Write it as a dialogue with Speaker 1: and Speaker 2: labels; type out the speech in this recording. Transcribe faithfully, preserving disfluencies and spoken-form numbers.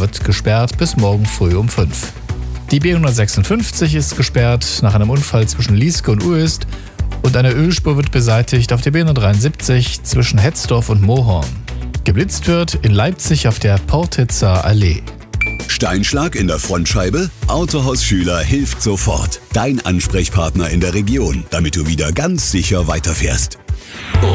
Speaker 1: wird gesperrt bis morgen früh um fünf. Die B hundertsechsundfünfzig ist gesperrt nach einem Unfall zwischen Lieske und Ueßt und eine Ölspur wird beseitigt auf der B hundertdreiundsiebzig zwischen Hetzdorf und Mohorn. Geblitzt wird in Leipzig auf der Portitzer Allee.
Speaker 2: Steinschlag in der Frontscheibe? Autohaus Schüler hilft sofort. Dein Ansprechpartner in der Region, damit du wieder ganz sicher weiterfährst.